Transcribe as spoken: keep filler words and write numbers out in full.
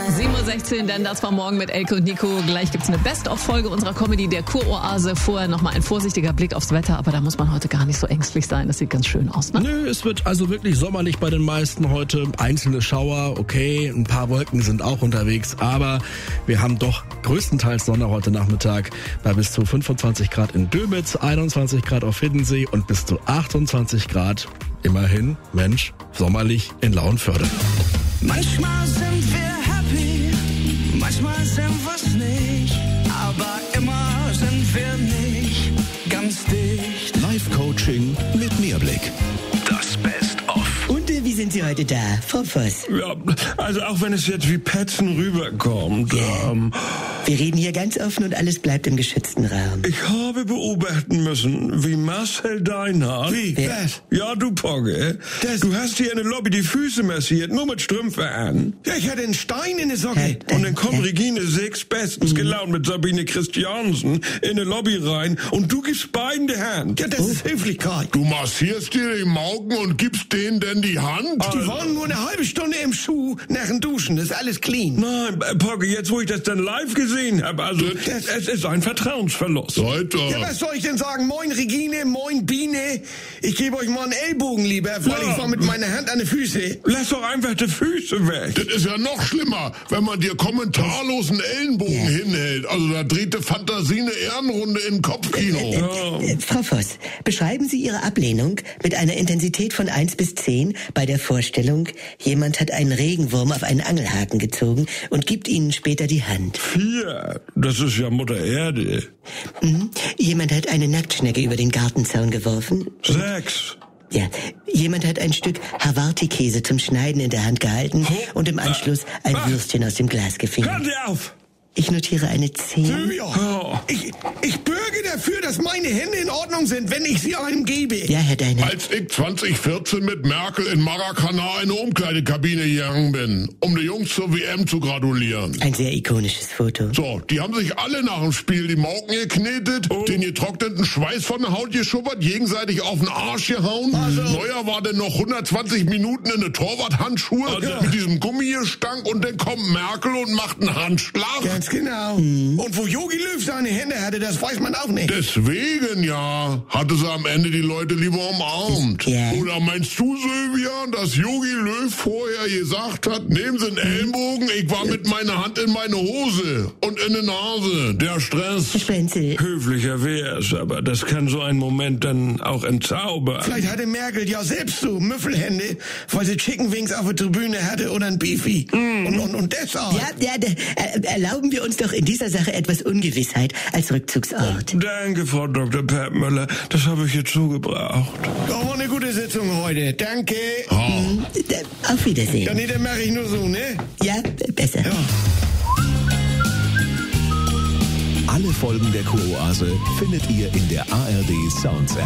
sieben Uhr sechzehn, denn das war morgen mit Elke und Nico. Gleich gibt's eine Best-of-Folge unserer Comedy, der Kuroase. Vorher nochmal ein vorsichtiger Blick aufs Wetter, aber da muss man heute gar nicht so ängstlich sein. Das sieht ganz schön aus, ne? Nö, es wird also wirklich sommerlich bei den meisten heute. Einzelne Schauer, okay, ein paar Wolken sind auch unterwegs, aber wir haben doch größtenteils Sonne heute Nachmittag bei bis zu fünfundzwanzig Grad in Dömitz, einundzwanzig Grad auf Hiddensee und bis zu achtundzwanzig Grad, immerhin, Mensch, sommerlich in Lauenförde. Manchmal sind wir happy, manchmal sind wir's nicht, aber immer sind wir nicht ganz dicht. Live-Coaching mit Mehrblick. Das Best-of. Und äh, wie sind Sie heute da, Frau Voss? Ja, also auch wenn es jetzt wie Petzen rüberkommt. Yeah. Ähm, Wir reden hier ganz offen und alles bleibt im geschützten Raum. ich habe beobachten müssen, wie Marcel Deinhardt... Wie? Wer? Was? Ja, du Pogge. Das- Du hast hier in der Lobby die Füße massiert, nur mit Strümpfe an. Ja, ich hatte einen Stein in der Socke. Ja. Und dann kommt Ja. Regine Six bestens gelaunt mit Sabine Christiansen in die Lobby rein und du gibst beiden die Hand. Ja, das ist Höflichkeit. Du massierst dir die Mauken und gibst denen denn die Hand? Die waren nur eine halbe Stunde im Schuh nach dem Duschen. Das ist alles clean. Nein, äh, Pogge, jetzt wo ich das dann live gesehen habe, also Das- es ist ein Vertrauensverlust. Seid Ja, ihr? was soll ich denn sagen? Moin Regine, moin Biene. Ich gebe euch mal einen Ellbogen lieber, weil Ja. ich war mit meiner Hand an den Füße. Lass doch einfach die Füße weg. Das ist ja noch schlimmer, wenn man dir kommentarlos einen Ellenbogen Ja. hinhält. Also da dreht die Fantasie eine Ehrenrunde im Kopfkino. Äh, Frau Voss, beschreiben Sie Ihre Ablehnung mit einer Intensität von eins bis zehn bei der Vorstellung, jemand hat einen Regenwurm auf einen Angelhaken gezogen und gibt Ihnen später die Hand. Vier, das ist ja Mutter Erde. Mhm. Jemand hat eine Nacktschnecke über den Gartenzaun geworfen. Sechs. Ja, jemand hat ein Stück Havarti-Käse zum Schneiden in der Hand gehalten und im Anschluss ein Ah. Würstchen aus dem Glas Hören gefingert. Sie auf! Ich notiere eine zehn. Ja. Ich, ich bürge dafür, dass meine Hände in Ordnung sind, wenn ich sie einem gebe. Ja, Herr Deiner. Als ich zwanzig vierzehn mit Merkel in Maracana in eine Umkleidekabine gegangen bin, um die Jungs zur W M zu gratulieren. Ein sehr ikonisches Foto. So, die haben sich alle nach dem Spiel die Mauken geknetet, den getrockneten Schweiß von der Haut geschubbert, gegenseitig auf den Arsch gehauen. Neuer war denn noch hundertzwanzig Minuten in eine Torwarthandschuhe mit diesem Gummigestank und dann kommt Merkel und macht einen Handschlag. Ganz genau. Und wo Jogi Löw seine Hände hatte, das weiß man auch nicht. Deswegen ja, hatte sie am Ende die Leute lieber umarmt. Ja. Oder meinst du, Sylvia, dass Jogi Löw vorher gesagt hat, nehmen Sie einen Ellenbogen, ich war mit meiner Hand in meine Hose und in die Nase. Der Stress. Herr Sprenzel, Höflicher wär's, aber das kann so ein Moment dann auch entzaubern. Vielleicht hatte Merkel ja selbst so Müffelhände, weil sie Chicken Wings auf der Tribüne hatte oder ein Beefy. Und, und, und deshalb. ja, ja, d- äh, erlauben wir uns doch in dieser Sache etwas Ungewissheit als Rückzugsort. Danke, Frau Doktor Peppmüller, das habe ich jetzt so gebraucht. Ja, war eine gute Sitzung heute. Danke. Hm, d- Auf Ja, Wiedersehen. nee, dann mache ich nur so, ne? Ja, b- besser. Ja. Alle Folgen der Kuroase findet ihr in der A R D Sounds App.